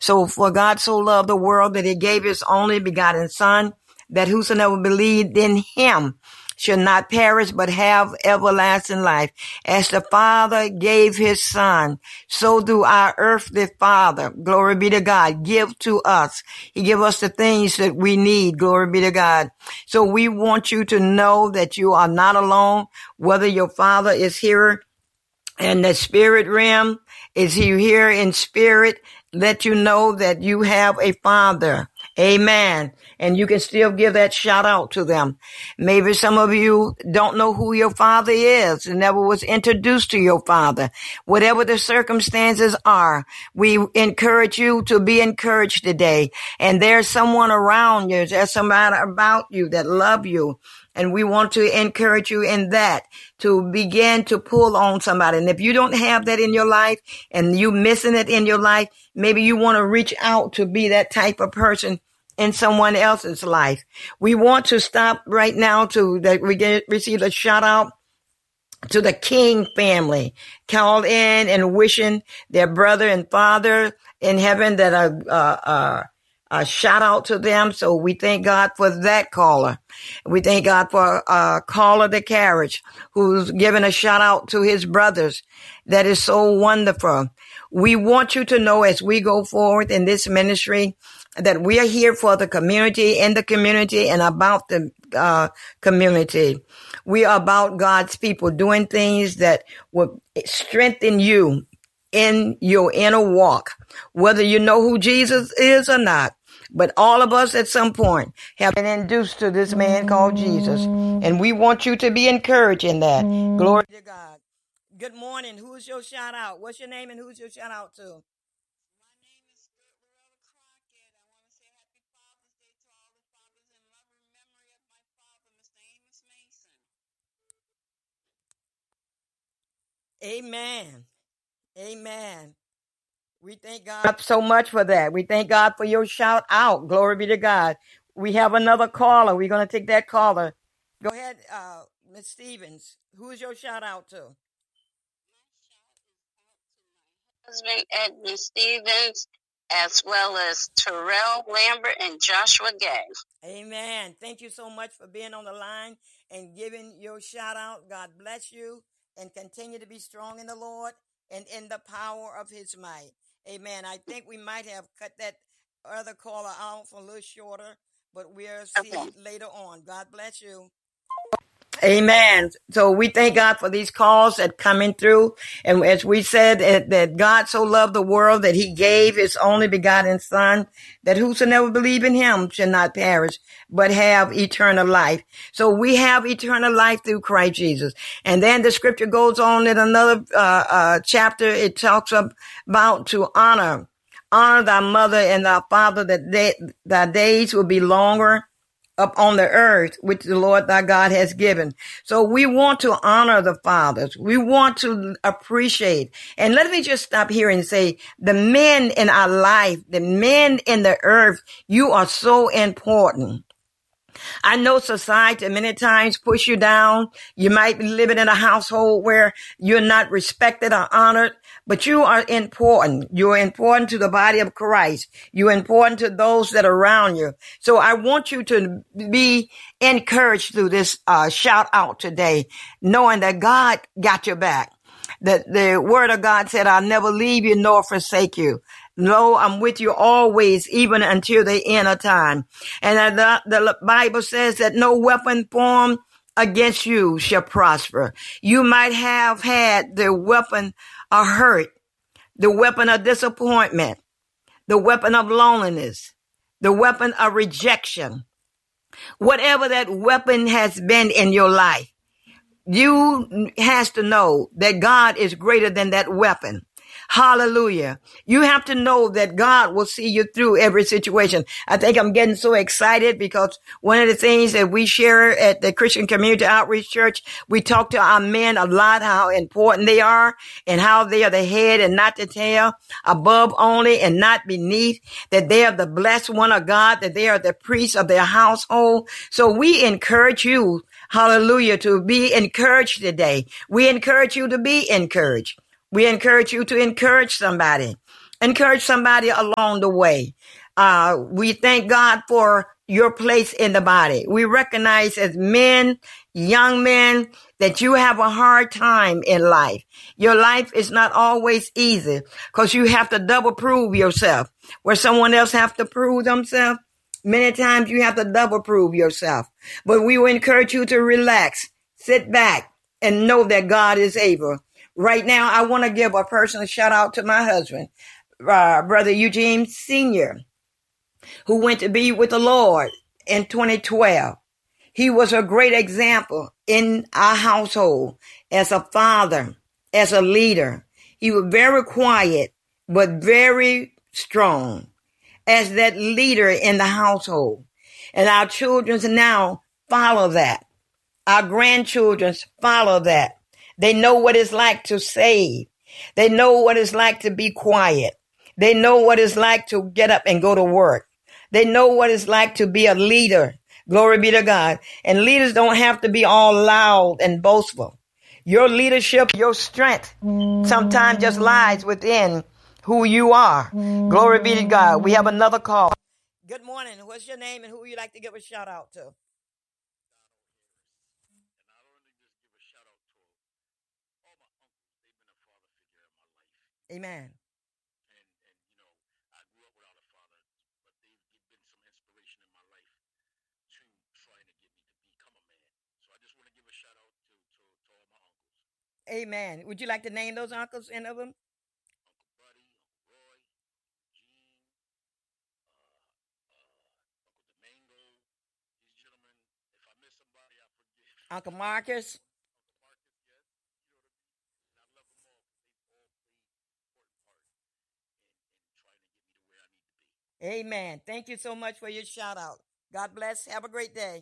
So for God so loved the world that he gave his only begotten son, that whosoever believed in him should not perish, but have everlasting life. As the Father gave his son, so do our earthly Father, glory be to God, give to us. He give us the things that we need, glory be to God. So we want you to know that you are not alone, whether your Father is here in the spirit realm, is he here in spirit, let you know that you have a Father. Amen. And you can still give that shout out to them. Maybe some of you don't know who your father is and never was introduced to your father. Whatever the circumstances are, we encourage you to be encouraged today. And there's someone around you, there's somebody about you that love you. And we want to encourage you in that, to begin to pull on somebody. And if you don't have that in your life and you missing it in your life, maybe you want to reach out to be that type of person in someone else's life. We want to stop right now receive a shout out to the King family, called in and wishing their brother and father in heaven that a shout out to them. So we thank God for that caller. We thank God for caller the carriage, who's giving a shout out to his brothers. That is so wonderful. We want you to know as we go forward in this ministry that we are here for the community, in the community, and about the community. We are about God's people doing things that will strengthen you in your inner walk, whether you know who Jesus is or not. But all of us at some point have been introduced to this man called Jesus. And we want you to be encouraged in that. Glory to God. Good morning. Who's your shout out? What's your name and who's your shout out to? Amen. Amen. We thank God so much for that. We thank God for your shout out. Glory be to God. We have another caller. We're going to take that caller. Go ahead, Ms. Stevens. Who's your shout out to? Husband Edmund Stevens, as well as Terrell Lambert and Joshua Gay. Amen. Thank you so much for being on the line and giving your shout out. God bless you and continue to be strong in the Lord and in the power of his might. Amen. I think we might have cut that other caller out for a little shorter, but we'll see later on. God bless you. Amen. So we thank God for these calls that coming through. And as we said, that God so loved the world that he gave his only begotten son, that whosoever believe in him shall not perish, but have eternal life. So we have eternal life through Christ Jesus. And then the scripture goes on in another chapter. It talks about to honor thy mother and thy father, that thy days will be longer up on the earth, which the Lord thy God has given. So we want to honor the fathers. We want to appreciate. And let me just stop here and say, the men in our life, the men in the earth, you are so important. I know society many times push you down. You might be living in a household where you're not respected or honored, but you are important. You're important to the body of Christ. You're important to those that are around you. So I want you to be encouraged through this shout out today, knowing that God got your back. That the word of God said, I'll never leave you nor forsake you. No, I'm with you always, even until the end of time. And the Bible says that no weapon formed against you shall prosper. You might have had the weapon of hurt, the weapon of disappointment, the weapon of loneliness, the weapon of rejection. Whatever that weapon has been in your life, you has to know that God is greater than that weapon. Hallelujah. You have to know that God will see you through every situation. I think I'm getting so excited because one of the things that we share at the Christian Community Outreach Church, we talk to our men a lot, how important they are and how they are the head and not the tail, above only and not beneath, that they are the blessed one of God, that they are the priests of their household. So we encourage you, hallelujah, to be encouraged today. We encourage you to be encouraged. We encourage you to encourage somebody. Encourage somebody along the way. We thank God for your place in the body. We recognize as men, young men, that you have a hard time in life. Your life is not always easy because you have to double prove yourself. Where someone else have to prove themselves, many times you have to double prove yourself. But we will encourage you to relax, sit back, and know that God is able. Right now, I want to give a personal shout out to my husband, Brother Eugene Sr., who went to be with the Lord in 2012. He was a great example in our household as a father, as a leader. He was very quiet, but very strong as that leader in the household. And our children now follow that. Our grandchildren follow that. They know what it's like to save. They know what it's like to be quiet. They know what it's like to get up and go to work. They know what it's like to be a leader. Glory be to God. And leaders don't have to be all loud and boastful. Your leadership, your strength sometimes just lies within who you are. Glory be to God. We have another call. Good morning. What's your name and who would you like to give a shout out to? Amen. Amen. Would you like to name those uncles and of them? Uncle Marcus. Amen. Thank you so much for your shout out. God bless. Have a great day.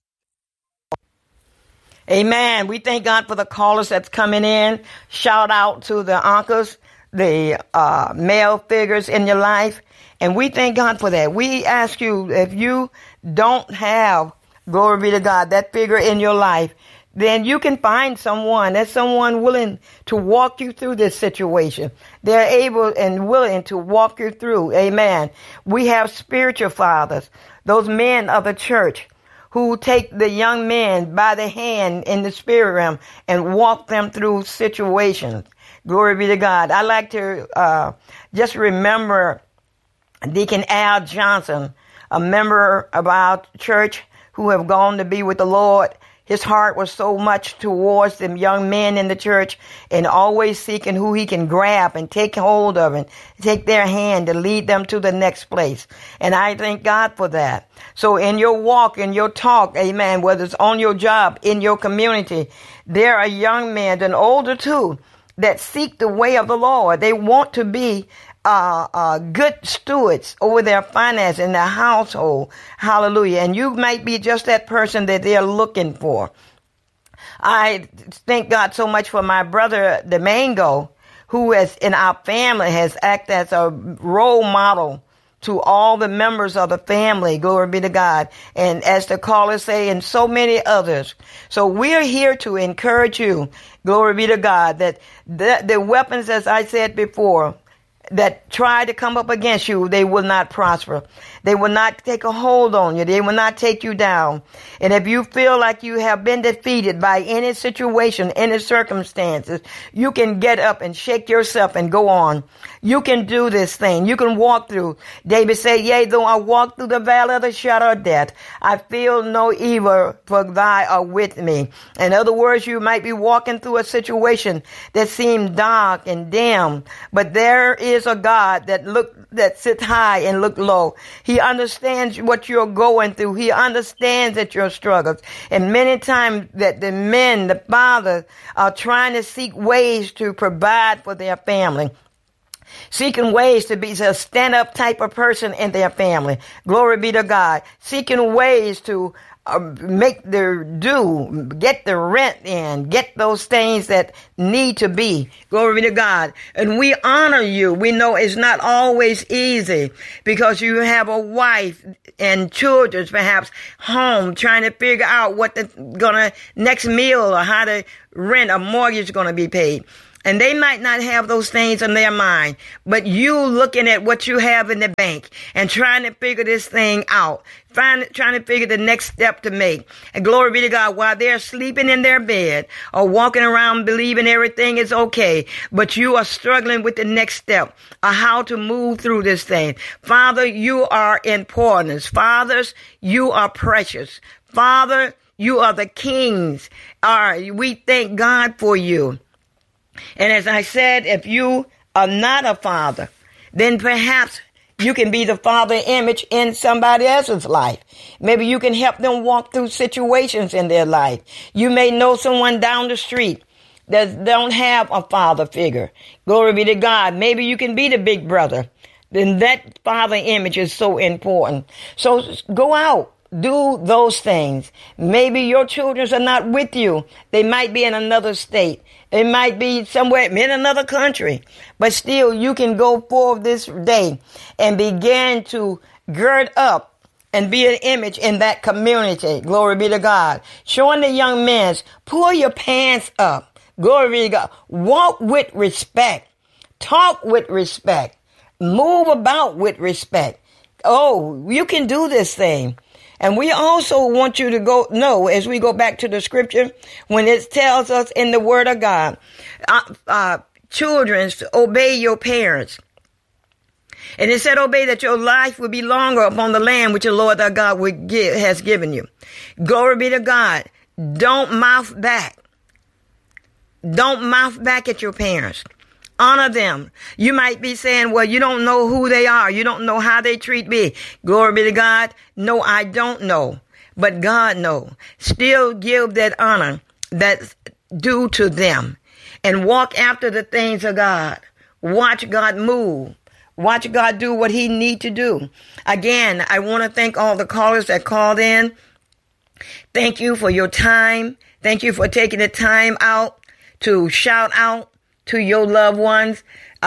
Amen. We thank God for the callers that's coming in. Shout out to the uncles, the male figures in your life. And we thank God for that. We ask you, if you don't have, glory be to God, that figure in your life, then you can find someone. There's someone willing to walk you through this situation. They're able and willing to walk you through. Amen. We have spiritual fathers, those men of the church, who take the young men by the hand in the spirit realm and walk them through situations. Glory be to God. I like to just remember Deacon Al Johnson, a member of our church who have gone to be with the Lord. His heart was so much towards them young men in the church and always seeking who he can grab and take hold of and take their hand to lead them to the next place. And I thank God for that. So in your walk, in your talk, amen, whether it's on your job, in your community, there are young men and older too that seek the way of the Lord. They want to be good stewards over their finances in their household. Hallelujah. And you might be just that person that they're looking for. I thank God so much for my brother, Domingo, who is in our family has acted as a role model to all the members of the family. Glory be to God. And as the callers say, and so many others. So we're here to encourage you. Glory be to God that the weapons, as I said before, that try to come up against you, they will not prosper. They will not take a hold on you. They will not take you down. And if you feel like you have been defeated by any situation, any circumstances, you can get up and shake yourself and go on. You can do this thing. You can walk through. David said, yea, though I walk through the valley of the shadow of death, I feel no evil, for thy are with me. In other words, you might be walking through a situation that seems dark and dim, but there is a God that sits high and look low. He understands what you're going through. He understands that your struggles. And many times that the men, the fathers, are trying to seek ways to provide for their family, seeking ways to be a stand-up type of person in their family. Glory be to God. Seeking ways to make their due, get the rent in, get those things that need to be. Glory be to God. And we honor you. We know it's not always easy because you have a wife and children perhaps home trying to figure out what the next meal or how to rent a mortgage is going to be paid. And they might not have those things in their mind, but you looking at what you have in the bank and trying to figure this thing out, trying to figure the next step to make. And glory be to God, while they're sleeping in their bed or walking around believing everything is okay, but you are struggling with the next step of how to move through this thing. Father, you are important. Fathers, you are precious. Father, you are the kings. We thank God for you. And as I said, if you are not a father, then perhaps you can be the father image in somebody else's life. Maybe you can help them walk through situations in their life. You may know someone down the street that don't have a father figure. Glory be to God. Maybe you can be the big brother. Then that father image is so important. So go out. Do those things. Maybe your children are not with you. They might be in another state. It might be somewhere in another country. But still, you can go forth this day and begin to gird up and be an image in that community. Glory be to God. Showing the young men, pull your pants up. Glory be to God. Walk with respect. Talk with respect. Move about with respect. Oh, you can do this thing. And we also want you to know, as we go back to the scripture, when it tells us in the word of God, children, obey your parents. And it said, obey that your life will be longer upon the land which the Lord thy God has given you. Glory be to God. Don't mouth back. Don't mouth back at your parents. Honor them. You might be saying, well, you don't know who they are. You don't know how they treat me. Glory be to God. No, I don't know. But God knows. Still give that honor that's due to them. And walk after the things of God. Watch God move. Watch God do what he need to do. Again, I want to thank all the callers that called in. Thank you for your time. Thank you for taking the time out to shout out to your loved ones.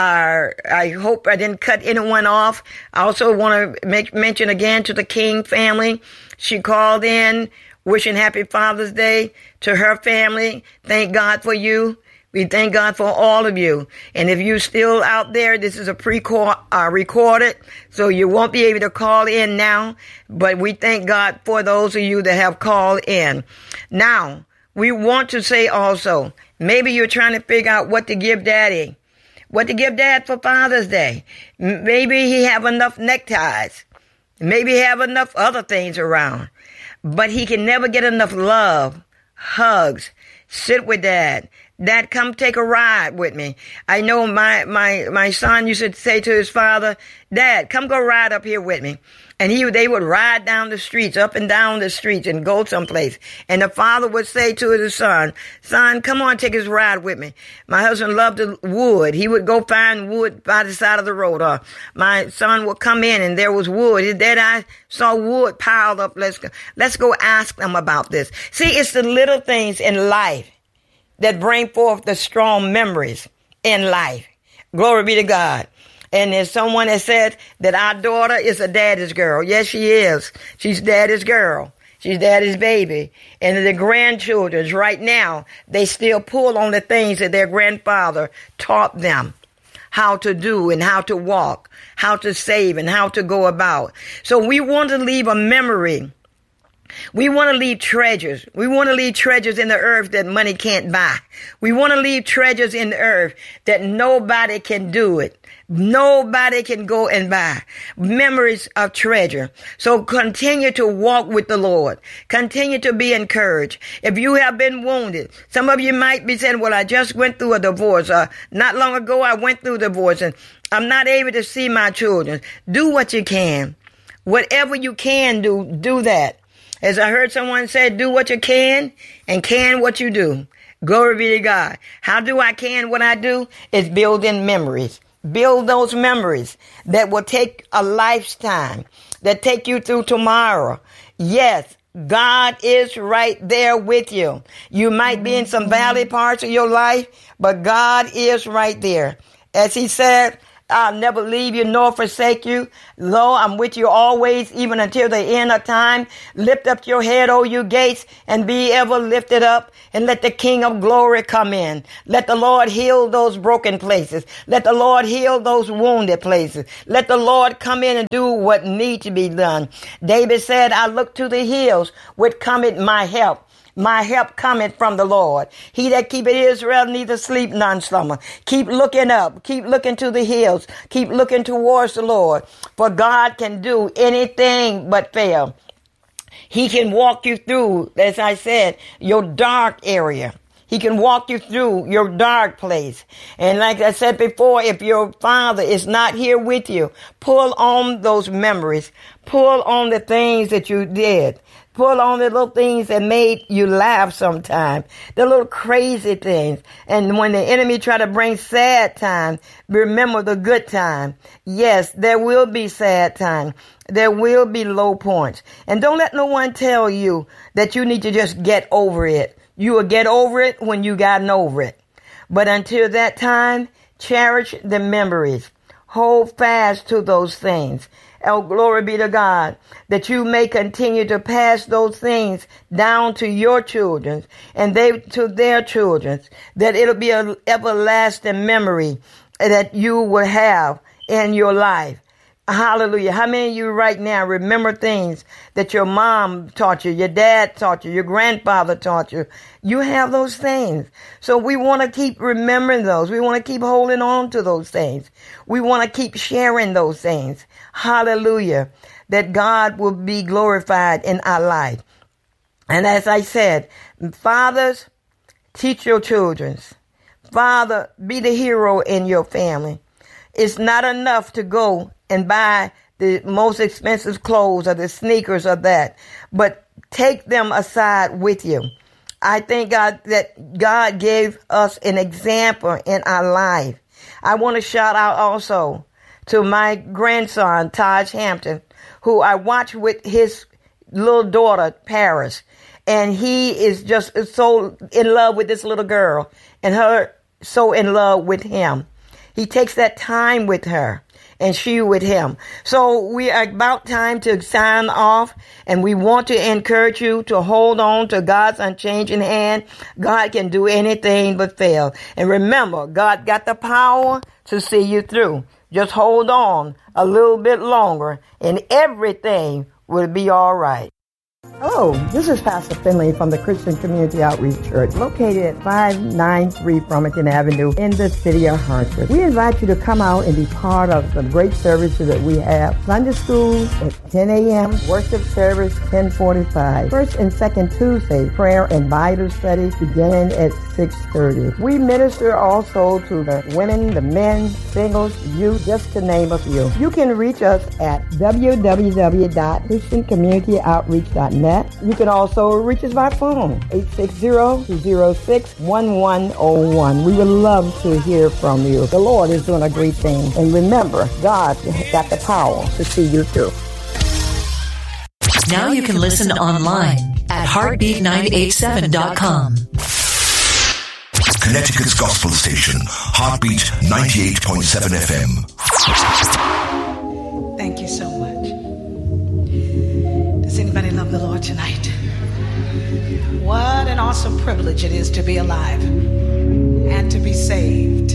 I hope I didn't cut anyone off. I also want to mention again to the King family. She called in wishing happy Father's Day to her family. Thank God for you. We thank God for all of you. And if you're still out there, this is a recorded, so you won't be able to call in now. But we thank God for those of you that have called in. Now, we want to say also, maybe you're trying to figure out what to give Daddy. What to give Dad for Father's Day. Maybe he have enough neckties. Maybe he have enough other things around. But he can never get enough love, hugs. Sit with Dad. Dad, come take a ride with me. I know my son used to say to his father, Dad, come go ride up here with me. And they would ride down the streets, up and down the streets and go someplace. And the father would say to his son, come on, take his ride with me. My husband loved the wood. He would go find wood by the side of the road. My son would come in and there was wood. Dad, I saw wood piled up. Let's go ask them about this. See, it's the little things in life that bring forth the strong memories in life. Glory be to God. And there's someone that said that our daughter is a daddy's girl. Yes, she is. She's daddy's girl. She's daddy's baby. And the grandchildren right now, they still pull on the things that their grandfather taught them how to do and how to walk, how to save and how to go about. So we want to leave a memory. We want to leave treasures. We want to leave treasures in the earth that money can't buy. We want to leave treasures in the earth that nobody can do it. Nobody can go and buy. Memories of treasure. So continue to walk with the Lord. Continue to be encouraged. If you have been wounded, some of you might be saying, well, I just went through a divorce. Not long ago, I went through divorce and I'm not able to see my children. Do what you can. Whatever you can do that. As I heard someone say, do what you can and can what you do. Glory be to God. How do I can what I do? It's building memories. Build those memories that will take a lifetime, that take you through tomorrow. Yes, God is right there with you. You might be in some valley parts of your life, but God is right there. As he said, I'll never leave you nor forsake you. Lo, I'm with you always, even until the end of time. Lift up your head, O you gates, and be ever lifted up, and let the King of glory come in. Let the Lord heal those broken places. Let the Lord heal those wounded places. Let the Lord come in and do what needs to be done. David said, I look to the hills, which cometh my help. My help cometh from the Lord. He that keepeth Israel neither sleep nor slumber. Keep looking up. Keep looking to the hills. Keep looking towards the Lord. For God can do anything but fail. He can walk you through, as I said, your dark area. He can walk you through your dark place. And like I said before, if your father is not here with you, pull on those memories. Pull on the things that you did. Pull on the little things that made you laugh sometime. The little crazy things. And when the enemy try to bring sad time, remember the good time. Yes, there will be sad time. There will be low points. And don't let no one tell you that you need to just get over it. You will get over it when you gotten over it. But until that time, cherish the memories. Hold fast to those things. Oh, glory be to God, that you may continue to pass those things down to your children and they to their children, that it'll be an everlasting memory that you will have in your life. Hallelujah. How many of you right now remember things that your mom taught you, your dad taught you, your grandfather taught you? You have those things. So we want to keep remembering those. We want to keep holding on to those things. We want to keep sharing those things. Hallelujah. That God will be glorified in our life. And as I said, fathers, teach your children. Father, be the hero in your family. It's not enough to go and buy the most expensive clothes or the sneakers or that, but take them aside with you. I thank God that God gave us an example in our life. I want to shout out also to my grandson, Taj Hampton, who I watch with his little daughter, Paris. And he is just so in love with this little girl and her so in love with him. He takes that time with her and she with him. So we are about time to sign off, and we want to encourage you to hold on to God's unchanging hand. God can do anything but fail. And remember, God got the power to see you through. Just hold on a little bit longer and everything will be all right. Hello, this is Pastor Finley from the Christian Community Outreach Church, located at 593 Farmington Avenue in the city of Hartford. We invite you to come out and be part of the great services that we have. Sunday school at 10 a.m., worship service 10:45. First and second Tuesday, prayer and Bible study beginning at 6:30. We minister also to the women, the men, singles, youth, just to name a few. You can reach us at www.christiancommunityoutreach.net. You can also reach us by phone, 860-206-1101. We would love to hear from you. The Lord is doing a great thing. And remember, God got the power to see you through. Now you can listen online at heartbeat987.com. Connecticut's gospel station, Heartbeat 98.7 FM. Thank you so much. Does anybody love the Lord tonight? What an awesome privilege it is to be alive and to be saved.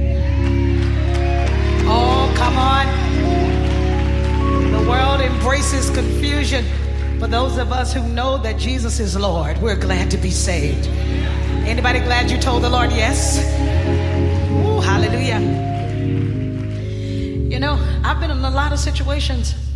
Oh, come on. The world embraces confusion. For those of us who know that Jesus is Lord, we're glad to be saved. Anybody glad you told the Lord yes? Ooh, hallelujah. You know, I've been in a lot of situations